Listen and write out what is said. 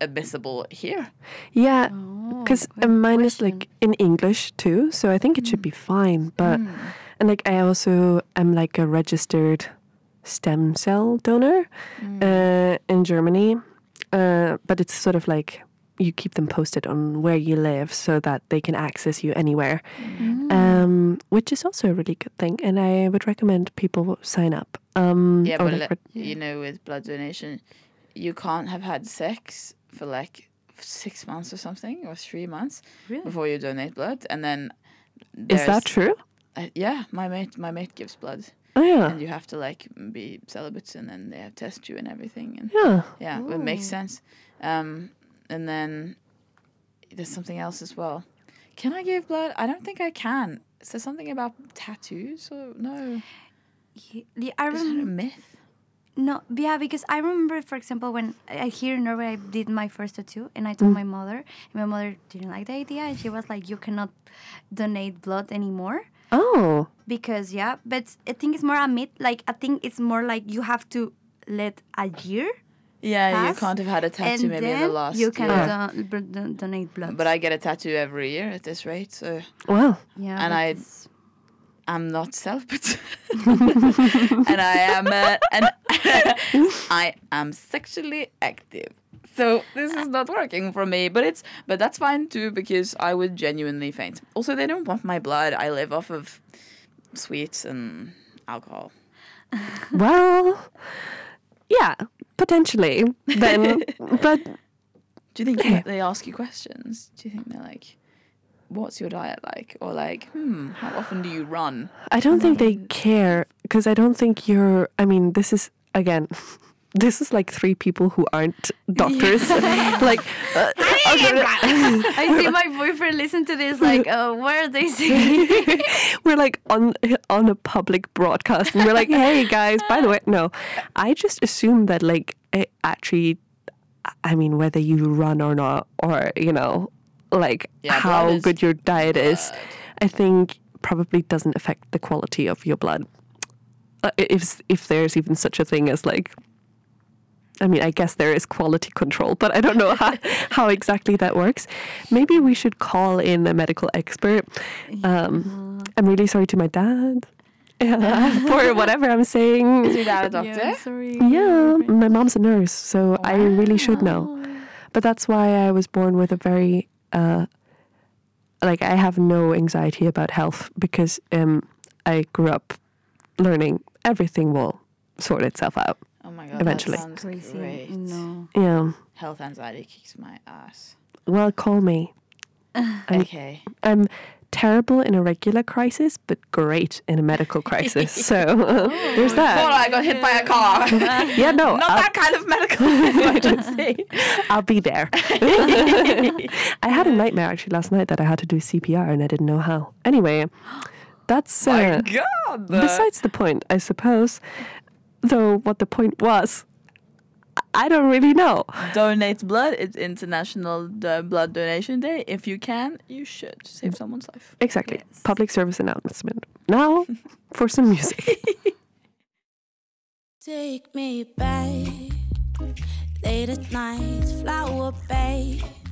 admissible here? Yeah, because mine is like in English too, so I think it should be fine. But and like I also am like a registered stem cell donor in Germany, but it's sort of like you keep them posted on where you live so that they can access you anywhere, which is also a really good thing. And I would recommend people sign up. But you know, with blood donation, you can't have had sex for like 6 months or something, or 3 months before you donate blood, and then is that true? Yeah, my mate gives blood. Oh yeah, and you have to like be celibate, and then they have test you and everything, and it makes sense. And then there's something else as well. Can I give blood? I don't think I can. Is there something about tattoos or no? Yeah, Is that a myth? No, yeah, because I remember, for example, when here in Norway I did my first tattoo, and I told my mother, and my mother didn't like the idea, and she was like, "You cannot donate blood anymore." Oh, because but I think it's more a myth. Like, I think it's more like you have to let a year. Yeah, pass, you can't have had a tattoo maybe in the last you can year. Donate blood. But I get a tattoo every year at this rate, so wow. Yeah, and I'm not celibate, and I am sexually active. So this is not working for me, but that's fine too, because I would genuinely faint. Also, they don't want my blood. I live off of sweets and alcohol. Well, yeah, potentially. Then, but do you think they ask you questions? Do you think they're like, what's your diet like? Or like, how often do you run? I don't think they care, because I don't think I mean, this is, again, this is like 3 people who aren't doctors. Like, I see my boyfriend listen to this like, what are they saying? We're like on a public broadcast, and we're like, hey guys, by the way, no, I just assume that like it actually, I mean, whether you run or not, or you know, like how good your diet is, I think probably doesn't affect the quality of your blood. If there's even such a thing as like, I mean, I guess there is quality control, but I don't know how exactly that works. Maybe we should call in a medical expert. I'm really sorry to my dad for whatever I'm saying. Is your dad a doctor? Yeah, sorry. Yeah, my mom's a nurse, so I really should know. But that's why I was born with a very, like, I have no anxiety about health, because I grew up learning everything will sort itself out. Oh my god, eventually. That sounds Crazy. great. No. Yeah. Health anxiety kicks my ass. Well, call me. Okay. I'm terrible in a regular crisis, but great in a medical crisis. So there's that. Oh, I got hit by a car. Yeah, no. Not that kind of medical emergency. I'll be there. I had a nightmare actually last night that I had to do CPR and I didn't know how. Anyway, that's My God. besides the point, I suppose. Though what the point was, I don't really know. Donate blood. It's International Blood Donation Day. If you can, you should save someone's life. Exactly. Yes. Public service announcement. Now for some music. Take me back, late at night, Flower Bay.